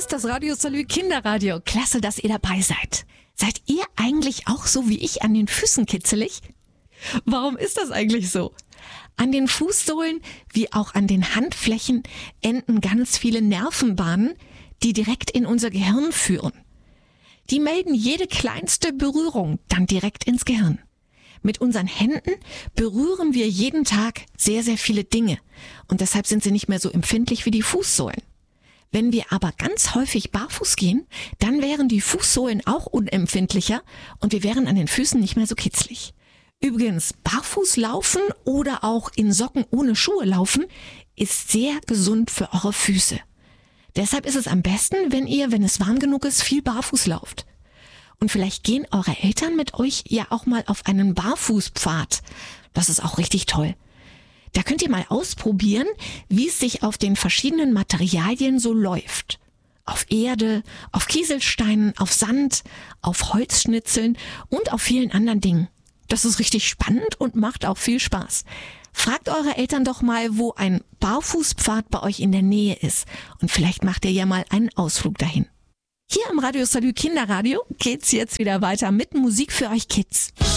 ist das Radio Salü Kinderradio. Klasse, dass ihr dabei seid. Seid ihr eigentlich auch so wie ich an den Füßen kitzelig? Warum ist das eigentlich so? An den Fußsohlen wie auch an den Handflächen enden ganz viele Nervenbahnen, die direkt in unser Gehirn führen. Die melden jede kleinste Berührung dann direkt ins Gehirn. Mit unseren Händen berühren wir jeden Tag sehr, sehr viele Dinge und deshalb sind sie nicht mehr so empfindlich wie die Fußsohlen. Wenn wir aber ganz häufig barfuß gehen, dann wären die Fußsohlen auch unempfindlicher und wir wären an den Füßen nicht mehr so kitzlig. Übrigens, barfuß laufen oder auch in Socken ohne Schuhe laufen ist sehr gesund für eure Füße. Deshalb ist es am besten, wenn ihr, wenn es warm genug ist, viel barfuß lauft. Und vielleicht gehen eure Eltern mit euch ja auch mal auf einen Barfußpfad. Das ist auch richtig toll. Da könnt ihr mal ausprobieren, wie es sich auf den verschiedenen Materialien so läuft. Auf Erde, auf Kieselsteinen, auf Sand, auf Holzschnitzeln und auf vielen anderen Dingen. Das ist richtig spannend und macht auch viel Spaß. Fragt eure Eltern doch mal, wo ein Barfußpfad bei euch in der Nähe ist. Und vielleicht macht ihr ja mal einen Ausflug dahin. Hier im Radio Salü Kinderradio geht's jetzt wieder weiter mit Musik für euch Kids.